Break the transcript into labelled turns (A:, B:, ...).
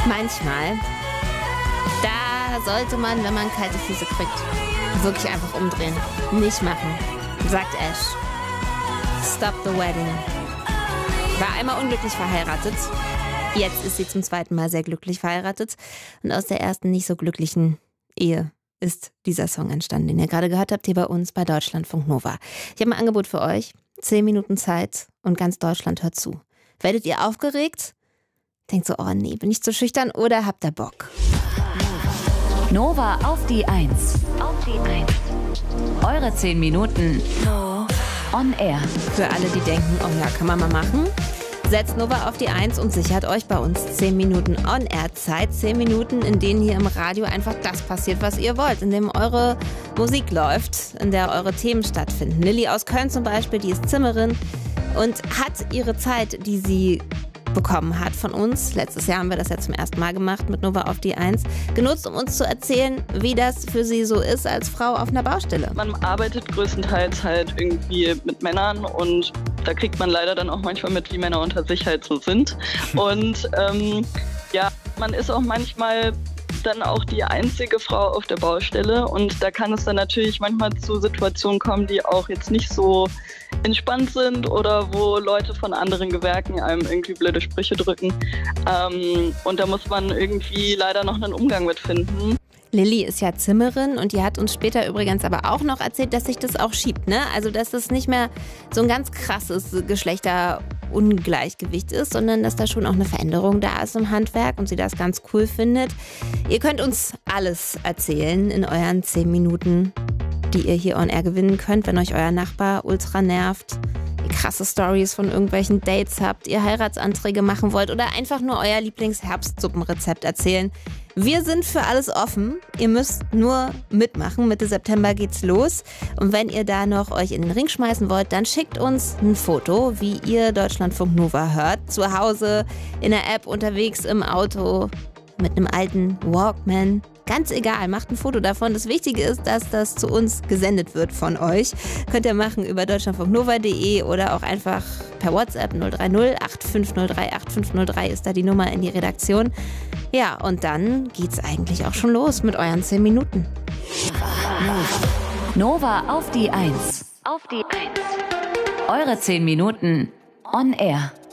A: Manchmal, da sollte man, wenn man kalte Füße kriegt, wirklich einfach umdrehen. Nicht machen, sagt Ash. Stop the wedding. War einmal unglücklich verheiratet. Jetzt ist sie zum zweiten Mal sehr glücklich verheiratet. Und aus der ersten nicht so glücklichen Ehe ist dieser Song entstanden, den ihr gerade gehört habt, hier bei uns bei Deutschlandfunk Nova. Ich habe ein Angebot für euch. 10 Minuten Zeit und ganz Deutschland hört zu. Werdet ihr aufgeregt? Denkt so, oh nee, bin ich zu schüchtern oder habt ihr Bock?
B: Nova auf die 1. Auf die 1. Eure 10 Minuten on air.
A: Für alle, die denken, oh ja, kann man mal machen. Setzt Nova auf die 1 und sichert euch bei uns 10 Minuten On-Air-Zeit. 10 Minuten, in denen hier im Radio einfach das passiert, was ihr wollt. In dem eure Musik läuft, in der eure Themen stattfinden. Lilly aus Köln zum Beispiel, die ist Zimmerin und hat ihre Zeit, die sie bekommen hat von uns. Letztes Jahr haben wir das ja zum ersten Mal gemacht mit Nova auf die 1. Genutzt, um uns zu erzählen, wie das für sie so ist als Frau auf einer Baustelle.
C: Man arbeitet größtenteils halt irgendwie mit Männern und da kriegt man leider dann auch manchmal mit, wie Männer unter sich halt so sind. Und man ist auch manchmal dann auch die einzige Frau auf der Baustelle und da kann es dann natürlich manchmal zu Situationen kommen, die auch jetzt nicht so entspannt sind oder wo Leute von anderen Gewerken einem irgendwie blöde Sprüche drücken. Und da muss man irgendwie leider noch einen Umgang mit finden.
A: Lilly ist ja Zimmerin und die hat uns später übrigens aber auch noch erzählt, dass sich das auch schiebt, ne? Also dass das nicht mehr so ein ganz krasses Geschlechterungleichgewicht ist, sondern dass da schon auch eine Veränderung da ist im Handwerk und sie das ganz cool findet. Ihr könnt uns alles erzählen in euren 10 Minuten, die ihr hier on air gewinnen könnt, wenn euch euer Nachbar ultra nervt, ihr krasse Stories von irgendwelchen Dates habt, ihr Heiratsanträge machen wollt oder einfach nur euer Lieblings-Herbstsuppenrezept erzählen. Wir sind für alles offen. Ihr müsst nur mitmachen. Mitte September geht's los. Und wenn ihr da noch euch in den Ring schmeißen wollt, dann schickt uns ein Foto, wie ihr Deutschlandfunk Nova hört. Zu Hause, in der App, unterwegs, im Auto, mit einem alten Walkman. Ganz egal, macht ein Foto davon. Das Wichtige ist, dass das zu uns gesendet wird von euch. Könnt ihr machen über deutschlandfunknova.de oder auch einfach per WhatsApp 030 8503 8503 ist da die Nummer in die Redaktion. Ja, und dann geht's eigentlich auch schon los mit euren 10 Minuten.
B: Nova auf die 1. Auf die 1. Eure 10 Minuten on air.